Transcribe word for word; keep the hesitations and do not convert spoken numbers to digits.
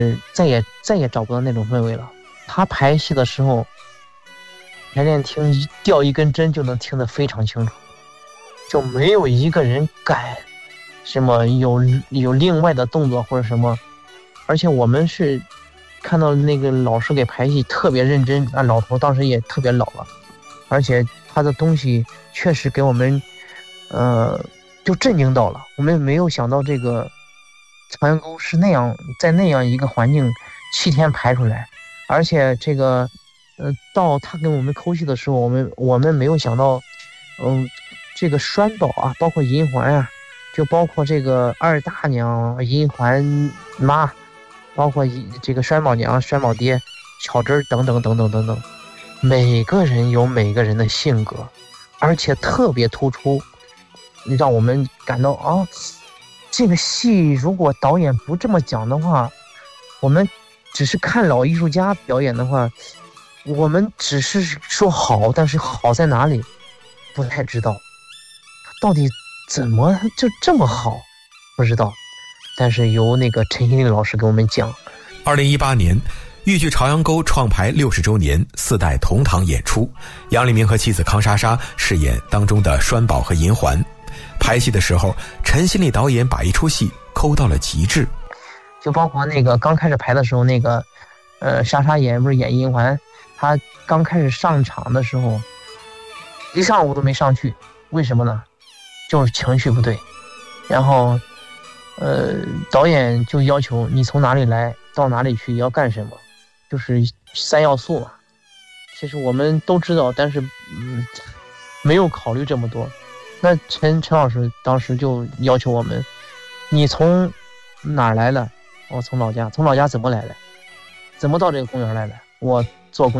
再也再也找不到那种氛围了。他排戏的时候，排练厅掉一根针就能听得非常清楚，就没有一个人敢什么有有另外的动作或者什么。而且我们是看到那个老师给排戏特别认真，啊，老头当时也特别老了，而且他的东西确实给我们呃就震惊到了。我们没有想到这个朝阳沟是那样，在那样一个环境七天排出来，而且这个呃到他给我们抠戏的时候，我们我们没有想到，嗯，这个栓宝啊，包括银环啊，就包括这个二大娘、银环妈，包括这个栓宝娘、栓宝爹、巧珍等等等等等等，每个人有每个人的性格，而且特别突出，让我们感到啊，这个戏如果导演不这么讲的话，我们只是看老艺术家表演的话，我们只是说好，但是好在哪里不太知道，到底怎么就这么好不知道。但是由那个陈欣林老师给我们讲。 二零一八年豫剧朝阳沟创排六十周年，四代同堂演出，杨黎明和妻子康莎莎饰演当中的栓宝和银环。排戏的时候，陈欣利导演把一出戏抠到了极致， 就包括那个刚开始排的时候，那个呃莎莎演不是演银环，她刚开始上场的时候，一上午都没上去，为什么呢？就是情绪不对，然后呃导演就要求你从哪里来到哪里去要干什么，就是三要素嘛。其实我们都知道，但是嗯没有考虑这么多。那陈陈老师当时就要求我们，你从哪儿来的？我从老家。从老家怎么来的？怎么到这个公园来的？我坐公